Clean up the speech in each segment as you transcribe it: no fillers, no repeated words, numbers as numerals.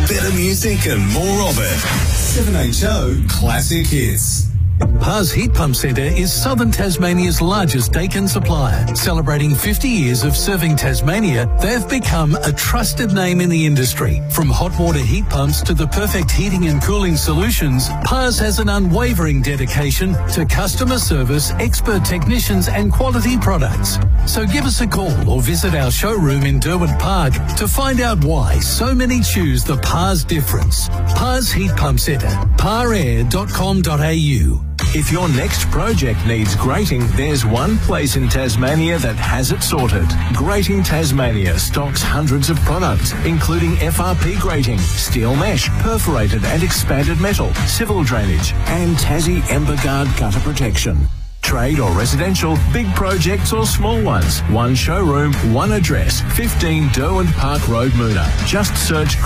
Better music and more of it. 7HO Classic Hits. Pars Heat Pump Centre is Southern Tasmania's largest Daikin supplier. Celebrating 50 years of serving Tasmania, they've become a trusted name in the industry. From hot water heat pumps to the perfect heating and cooling solutions, Pars has an unwavering dedication to customer service, expert technicians and quality products. So give us a call or visit our showroom in Derwent Park to find out why so many choose the Pars difference. Pars Heat Pump Centre, parair.com.au. If your next project needs grating, there's one place in Tasmania that has it sorted. Grating Tasmania stocks hundreds of products, including FRP grating, steel mesh, perforated and expanded metal, civil drainage, and Tassie Emberguard gutter protection. Trade or residential, big projects or small ones. One showroom, one address, 15 Derwent Park Road, Moona. Just search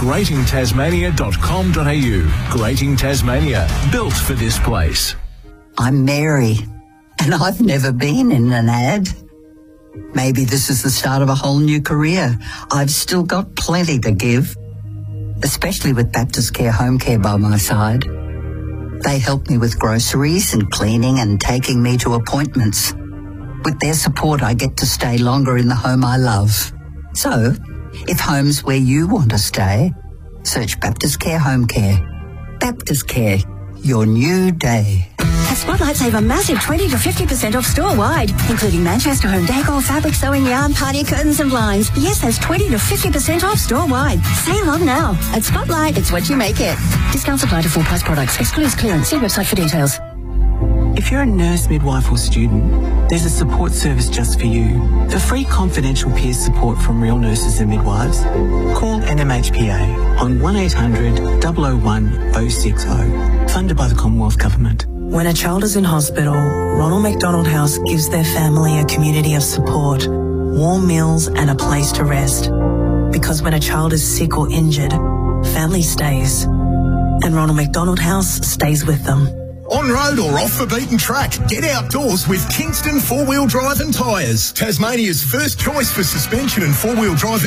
gratingtasmania.com.au. Grating Tasmania, built for this place. I'm Mary, and I've never been in an ad. Maybe this is the start of a whole new career. I've still got plenty to give, especially with Baptist Care Home Care by my side. They help me with groceries and cleaning and taking me to appointments. With their support, I get to stay longer in the home I love. So, if home's where you want to stay, search Baptist Care Home Care. Baptist Care, your new day. At Spotlight, save a massive 20 to 50% off store-wide, including Manchester home decor, fabric, sewing, yarn, party curtains and blinds. Yes, that's 20 to 50% off store-wide. Save on now. At Spotlight, it's what you make it. Discounts apply to full-price products. Excludes clearance. See website for details. If you're a nurse, midwife or student, there's a support service just for you. For free confidential peer support from real nurses and midwives, call NMHPA on 1800 001 060, funded by the Commonwealth Government. When a child is in hospital, Ronald McDonald House gives their family a community of support, warm meals and a place to rest. Because when a child is sick or injured, family stays. And Ronald McDonald House stays with them. On road or off the beaten track, get outdoors with Kingston 4-wheel drive and tyres. Tasmania's first choice for suspension and 4-wheel drive